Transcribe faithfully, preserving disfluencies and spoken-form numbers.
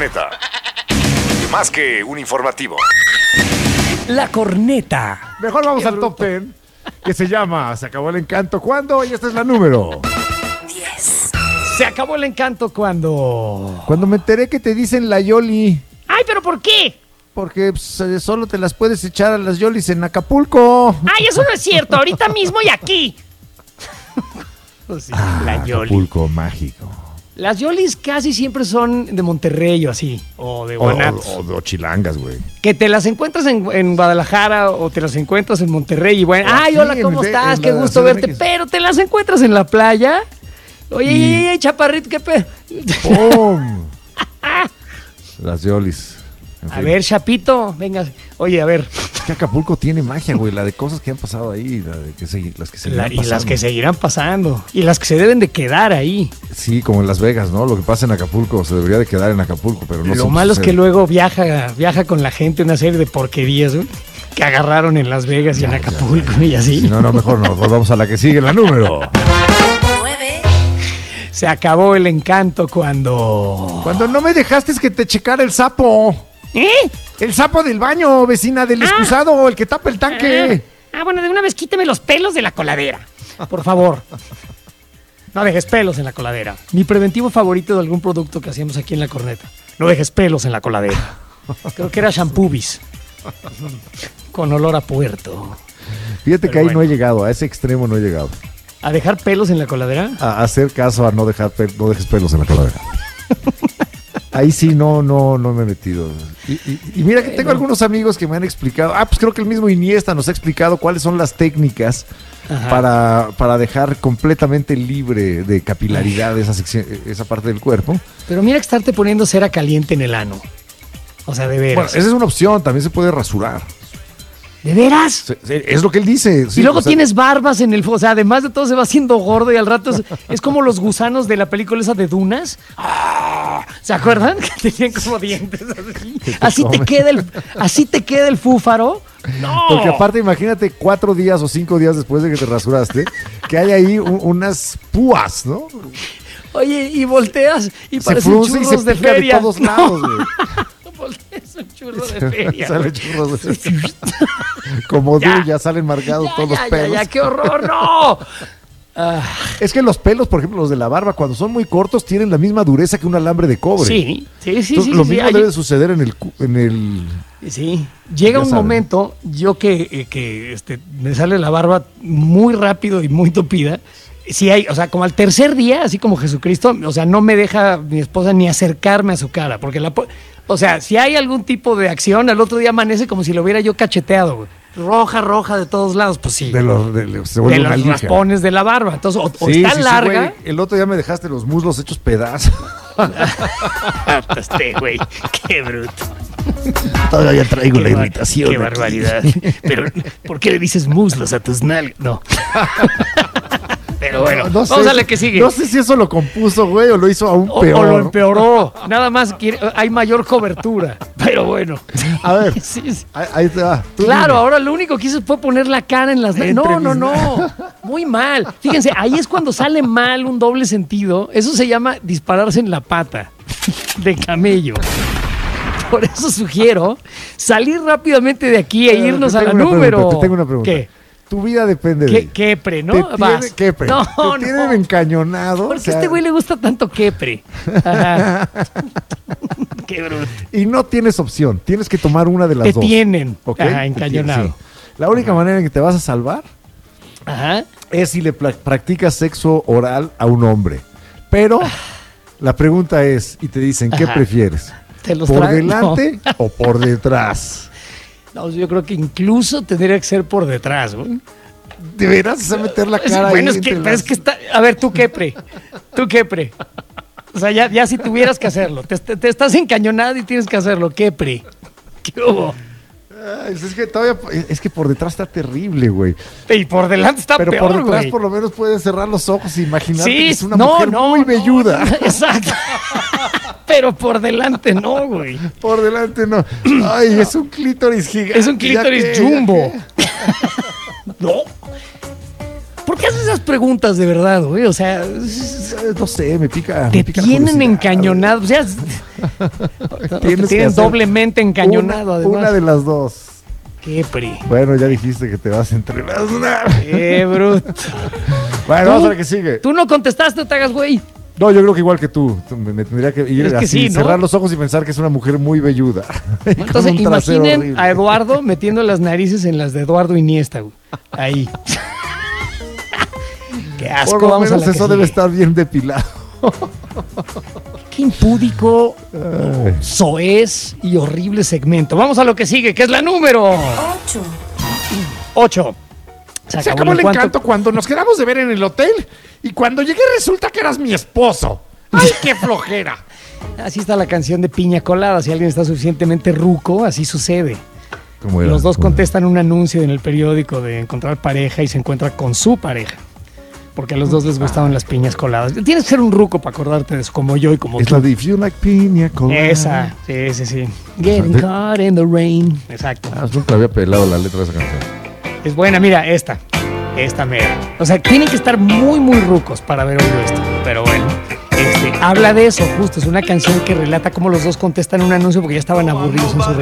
corneta. Más que un informativo. La corneta. Mejor vamos al top diez, que se llama Se acabó el encanto. ¿Cuándo? Y esta es la número diez. Se acabó el encanto cuando... Cuando me enteré que te dicen la Yoli. Ay, ¿pero por qué? Porque pues, solo te las puedes echar a las Yolis en Acapulco. Ay, eso no es cierto. Ahorita mismo y aquí. Sí, ah, la Yoli. Acapulco mágico. Las Yolis casi siempre son de Monterrey o así, o de Guanatos. O, o, o chilangas, güey. Que te las encuentras en, en Guadalajara o te las encuentras en Monterrey y bueno, ay, hola, ¿cómo estás? Qué gusto verte. Pero te las encuentras en la playa. Oye, y... oye, oye, chaparrito, qué pedo. ¡Pum! Las Yolis. En a fin. Ver, Chapito, venga. Oye, a ver. Es que Acapulco tiene magia, güey. La de cosas que han pasado ahí, la de que se, las que seguirán la, y pasando. las que seguirán pasando. Y las que se deben de quedar ahí. Sí, como en Las Vegas, ¿no? Lo que pasa en Acapulco se debería de quedar en Acapulco, pero no. Lo malo es que luego viaja, viaja con la gente una serie de porquerías, ¿no? Que agarraron en Las Vegas y ya, en Acapulco ya, ya. y así. Si no, no, mejor no. Vamos a la que sigue, la número nueve. Se acabó el encanto cuando... Cuando no me dejaste que te checara el sapo. ¿Eh? El sapo del baño, vecina, del ah. excusado, el que tapa el tanque. Ah. ah, bueno, de una vez quíteme los pelos de la coladera, por favor. No dejes pelos en la coladera. Mi preventivo favorito de algún producto que hacíamos aquí en la corneta. No dejes pelos en la coladera. Creo que era Shampoobis. Con olor a puerto. Fíjate Pero que ahí bueno. no he llegado, a ese extremo no he llegado. ¿A dejar pelos en la coladera? A hacer caso a no dejar pe- no dejes pelos en la coladera. Ahí sí no, no, no me he metido. Y, y, y mira que tengo bueno. algunos amigos que me han explicado. Ah, pues creo que el mismo Iniesta nos ha explicado cuáles son las técnicas para, para dejar completamente libre de capilaridad esa sección, esa parte del cuerpo. Pero mira que estarte poniendo cera caliente en el ano. O sea, de veras. Bueno, esa es una opción, también se puede rasurar. ¿De veras? Sí, sí, es lo que él dice. Sí, y luego o sea, tienes barbas en el... O sea, además de todo se va haciendo gordo y al rato es, es como los gusanos de la película esa de Dunas. ¡Ah! ¿Se acuerdan? Que tenían como dientes así. Te así te queda el, así te queda el fúfaro. No. Porque aparte imagínate cuatro días o cinco días después de que te rasuraste, que hay ahí un, unas púas, ¿no? Oye, y volteas y se parecen churros y se de feria. De todos lados, güey. Volteas un churro de feria. Sale churros de feria. Como ya, tú, ya salen marcados ya, todos ya, los pelos. Ya, ya, qué horror, no. Ah. Es que los pelos, por ejemplo, los de la barba, cuando son muy cortos, tienen la misma dureza que un alambre de cobre. Sí, sí, sí. Entonces, sí lo sí, mismo sí, debe hay... suceder en el... En el... Sí, llega un saben. momento, yo que, eh, que este, me sale la barba muy rápido y muy tupida. Sí hay, o sea, como al tercer día, así como Jesucristo, o sea, no me deja mi esposa ni acercarme a su cara, porque la... O sea, si hay algún tipo de acción, al otro día amanece como si lo hubiera yo cacheteado, güey. Roja, roja de todos lados, pues sí. De los, de, de, de los raspones de la barba. Entonces, o, o sí, está sí, larga. Sí, el otro día me dejaste los muslos hechos pedazos. Este, güey, qué bruto. Todavía traigo qué la irritación. Qué aquí. Barbaridad. Pero, ¿por qué le dices muslos a tus nalgas? No. Pero bueno, no, no sé, vamos a la que sigue. No sé si eso lo compuso, güey, o lo hizo aún peor. O, o lo empeoró. Nada más quiere, hay mayor cobertura. Pero bueno. A ver, sí, sí. Ahí, ahí te va. Claro, dime. Ahora lo único que hice fue poner la cara en las... Entre no, no, no. Muy mal. Fíjense, ahí es cuando sale mal un doble sentido. Eso se llama dispararse en la pata de camello. Por eso sugiero salir rápidamente de aquí e irnos a la número. Pregunta, te tengo una pregunta. ¿Qué? Tu vida depende de... ¿Qué, quepre, ¿no? Te tiene, quepre. No, te no. tienen encañonado. ¿Por qué o sea... a este güey le gusta tanto quepre? Ajá. Qué bruto. Y no tienes opción. Tienes que tomar una de las te dos. Te tienen. ¿Okay? Ajá, encañonado. Sí. La única Ajá. manera en que te vas a salvar Ajá. es si le pl- practicas sexo oral a un hombre. Pero la pregunta es, y te dicen, ¿qué Ajá. prefieres? ¿Te los ¿Por trae? delante no. o por detrás? No, yo creo que incluso tendría que ser por detrás, güey. ¿De veras? ¿Es a meter la cara es, bueno, ahí? Es que, las... es que está... A ver, tú, Kepre. Tú, Kepre. O sea, ya, ya si tuvieras que hacerlo. Te, te, te estás encañonado y tienes que hacerlo, Kepre. ¿Qué hubo? Ay, es que todavía... Es que por detrás está terrible, güey. Y por delante está Pero peor, por detrás güey. Por lo menos puedes cerrar los ojos e imaginar sí, que es una no, mujer no, muy velluda. No, exacto. Pero por delante no, güey. Por delante no. Ay, es un clítoris gigante. Es un clítoris ¿Ya jumbo. No. ¿Por qué haces esas preguntas de verdad, güey? O sea, No sé, me pica. te me pica la tienen curiosidad. encañonado. O sea, te Tienes que tienen hacer doblemente encañonado, Una, además. una de las dos. Qué pri. Bueno, ya dijiste que te vas a entrenar. Qué bruto. Bueno, ¿Tú? vamos a ver qué sigue. Tú no contestaste, no te hagas, güey. No, yo creo que igual que tú. Me, me tendría que ir Es que así, sí, ¿no? cerrar los ojos y pensar que es una mujer muy velluda. Con Entonces, un trasero imaginen horrible. a Eduardo metiendo las narices en las de Eduardo Iniesta, güey. Ahí. Qué asco. Por lo Vamos a menos la que eso debe sigue. estar bien depilado. Qué impúdico, Ay. soez y horrible segmento. Vamos a lo que sigue, que es la número ocho. ocho. Se acabó el encanto cuando nos quedamos de ver en el hotel y cuando llegué resulta que eras mi esposo. ¡Ay, qué flojera! Así está la canción de Piña Colada. Si alguien está suficientemente ruco, así sucede. ¿Cómo era? Los dos ¿Cómo era? contestan un anuncio en el periódico de encontrar pareja y se encuentra con su pareja. Porque a los dos les gustaban las piñas coladas. Tienes que ser un ruco para acordarte de eso, como yo y como Es tú. la de If You Like Piña Colada. Esa, sí, sí, sí. Getting de- caught in the rain. Exacto. Ah, nunca había pelado la letra de esa canción. Es buena, mira, esta. Esta mera. O sea, tienen que estar muy, muy rucos para haber oído esto. Pero bueno, este, habla de eso, justo. Es una canción que relata cómo los dos contestan un anuncio porque ya estaban aburridos en su